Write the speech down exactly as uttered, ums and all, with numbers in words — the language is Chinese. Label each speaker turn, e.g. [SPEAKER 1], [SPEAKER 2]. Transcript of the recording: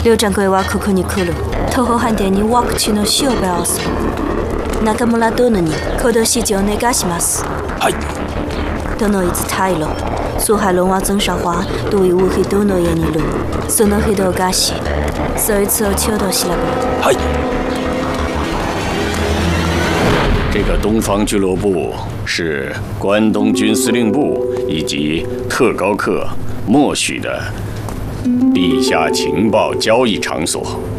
[SPEAKER 1] 旅長会はここに来る。徒歩飯店にワクチンの証明をする。中村殿に行動指示お願いします。
[SPEAKER 2] はい。
[SPEAKER 1] 殿一直態度。苏海龙和曾少华都以乌黑多诺眼里路，所能黑到干系，所以此后求到西拉布。
[SPEAKER 2] 嗨。这个东方俱乐部是关东军司令部以及特高课默许的地下情报交易场所。